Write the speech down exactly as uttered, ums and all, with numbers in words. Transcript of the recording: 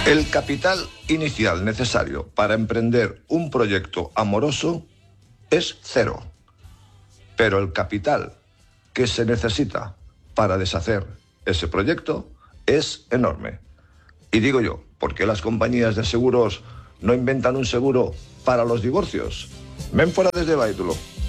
El capital inicial necesario para emprender un proyecto amoroso es cero. Pero el capital que se necesita para deshacer ese proyecto es enorme. Y digo yo, ¿por qué las compañías de seguros no inventan un seguro para los divorcios? Ven fuera desde Baitulo.